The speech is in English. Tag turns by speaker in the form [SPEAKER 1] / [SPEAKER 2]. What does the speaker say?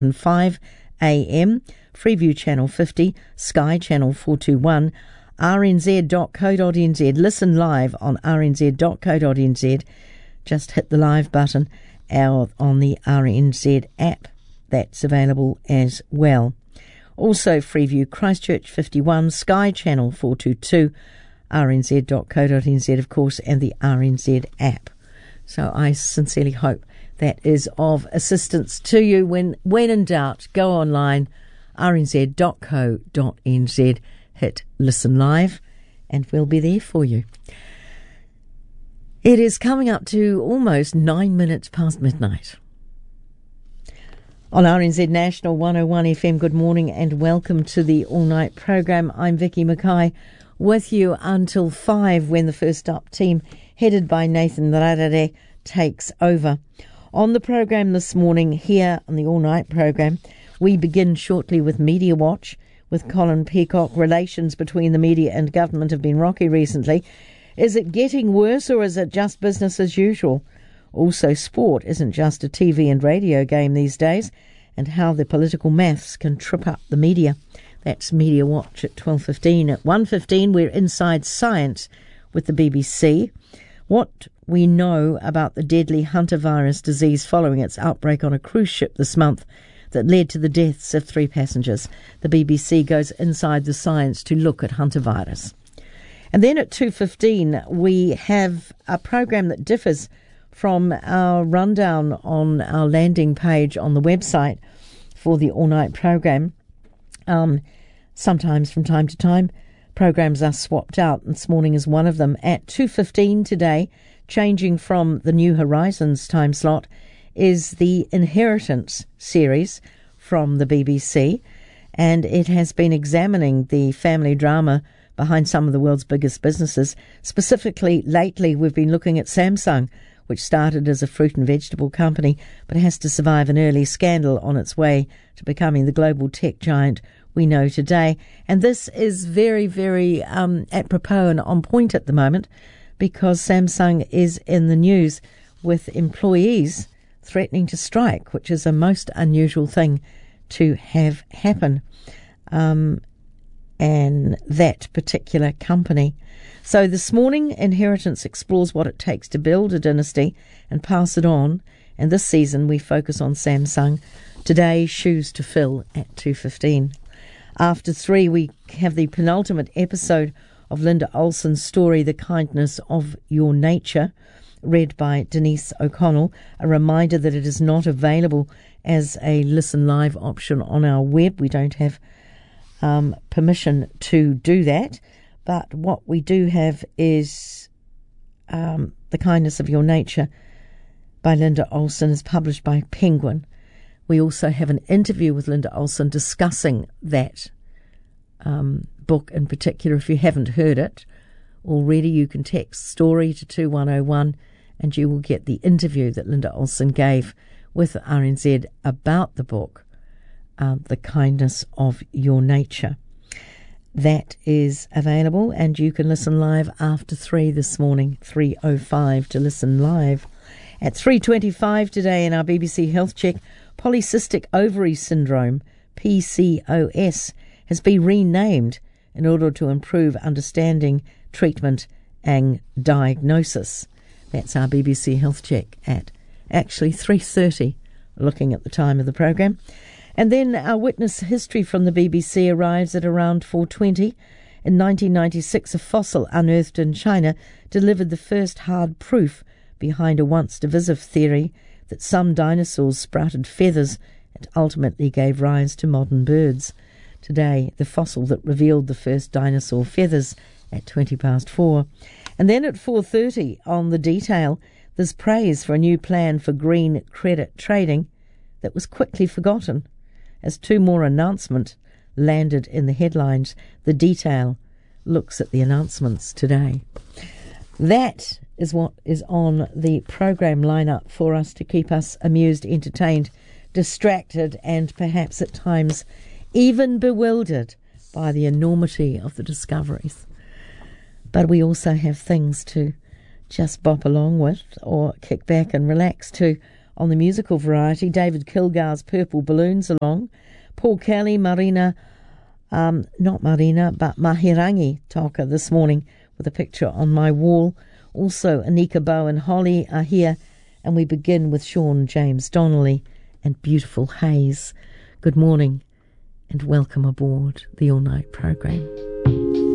[SPEAKER 1] 5 a.m, Freeview Channel 50, Sky Channel 421, rnz.co.nz. Listen live on rnz.co.nz. Just hit the live button on the RNZ app. That's available as well. Also Freeview Christchurch 51, Sky Channel 422, rnz.co.nz, of course, and the RNZ app. So I sincerely hope that is of assistance to you. When in doubt, go online, rnz.co.nz, hit listen live, and we'll be there for you. It is coming up to almost 9 minutes past midnight. On RNZ National 101 FM, good morning and welcome to the all-night program. I'm Vicky Mackay, with you until 5 when the First Up team, headed by Nathan Rarere, takes over. On the program this morning, here on the all-night program, we begin shortly with Media Watch with Colin Peacock. Relations between the media and government have been rocky recently. Is it getting worse or is it just business as usual? Also, sport isn't just a TV and radio game these days, and how the political maths can trip up the media. That's Media Watch at 12:15. At 1:15, we're inside science with the BBC. What we know about the deadly hantavirus disease following its outbreak on a cruise ship this month that led to the deaths of 3 passengers. The BBC goes inside the science to look at hantavirus. And then at 2:15, we have a program that differs from our rundown on our landing page on the website for the all-night program. Sometimes from time to time, programs are swapped out, and this morning is one of them. At 2:15 today, changing from the New Horizons time slot, is the Inheritance series from the BBC, and it has been examining the family drama behind some of the world's biggest businesses. Specifically, lately, we've been looking at Samsung, which started as a fruit and vegetable company, but has to survive an early scandal on its way to becoming the global tech giant we know today. And this is very, very apropos and on point at the moment, because Samsung is in the news with employees threatening to strike, which is a most unusual thing to have happen. And that particular company. So this morning, Inheritance explores what it takes to build a dynasty and pass it on. And this season, we focus on Samsung. Today, Shoes to Fill at 2:15. After 3, we have the penultimate episode of Linda Olson's story, The Kindness of Your Nature, read by Denise O'Connell. A reminder that it is not available as a listen live option on our web. We don't have permission to do that, but what we do have is The Kindness of Your Nature by Linda Olson, is published by Penguin. We also have an interview with Linda Olson discussing that book in particular. If you haven't heard it already, you can text story to 2101 and you will get the interview that Linda Olson gave with RNZ about the book, The Kindness of Your Nature. That is available, and you can listen live after 3 this morning, 3:05 to listen live. At 3:25 today in our BBC Health Check, polycystic ovary syndrome, PCOS, has been renamed in order to improve understanding, treatment and diagnosis. That's our BBC Health Check at actually 3:30, looking at the time of the program. And then our witness history from the BBC arrives at around 4:20. In 1996, a fossil unearthed in China delivered the first hard proof behind a once divisive theory that some dinosaurs sprouted feathers and ultimately gave rise to modern birds. Today, the fossil that revealed the first dinosaur feathers at 4:20. And then at 4:30 on The Detail, there's praise for a new plan for green credit trading that was quickly forgotten as 2 more announcements landed in the headlines. The Detail looks at the announcements today. That is what is on the program lineup for us to keep us amused, entertained, distracted, and perhaps at times even bewildered by the enormity of the discoveries. But we also have things to just bop along with or kick back and relax to on the musical variety, David Kilgar's Purple Balloons along. Paul Kelly, not Marina, but Mahirangi Toka this morning with a picture on my wall. Also, Anika Bow and Holly are here, and we begin with Sean James Donnelly and Beautiful Haze. Good morning and welcome aboard the All Night program.